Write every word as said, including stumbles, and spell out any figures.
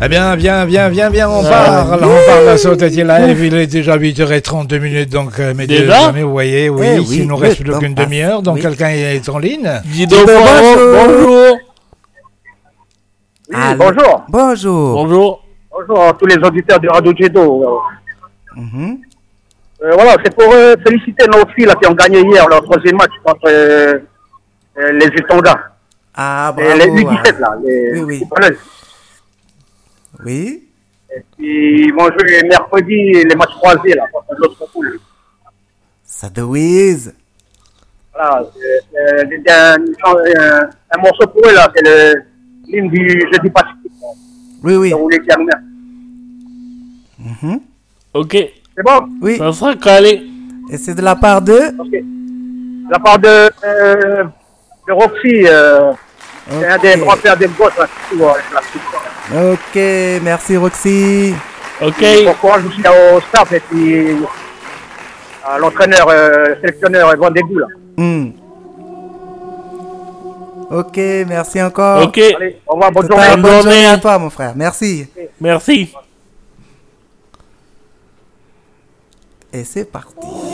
Eh bien, bien, bien, bien, bien, on parle, on parle à Sauterelle Live, il est déjà huit heures trente-deux minutes, donc, euh, mes deux amis, vous voyez, oui, Eh il oui, nous reste le plus temps qu'une passe. demi-heure, donc Oui. quelqu'un est en ligne. Guido Guido, Poirot, bonjour. bonjour. Oui, Allô. bonjour. Bonjour. Bonjour. Bonjour à tous les auditeurs de Radio Jedo. Mhm. Euh, voilà, c'est pour euh, féliciter nos filles là, qui ont gagné hier leur troisième match contre euh, euh, les Utonga. Ah, Et bravo. les U dix-sept, ah. là, les Oui, oui. footballeuses. Oui. Et puis, ils vont jouer mercredi les matchs croisés là, contre l'autre poule. Ça douise. Voilà, c'est, c'est un, un, un morceau pour eux là, c'est le l'hymne du Jeudi Pacifique. Oui, oui. Si vous voulez qu'il y a nous mettre. Mhm. Ok, C'est bon? Oui. ça sera calé. Euh, Et c'est de la part de. Ok. De la part de, euh, de Roxy, euh, c'est un des Ok. grands-pères des gosses là, qui joue avec la petite. Ok, merci Roxy. Ok, Bon courage aussi au staff et puis à l'entraîneur, euh, sélectionneur Van Degou là. Hmm. Ok, merci encore. ok. Allez, au revoir, bonne Tout journée. à- Bonne bonne journée journée. à toi, mon frère. Merci. Merci. Et c'est parti.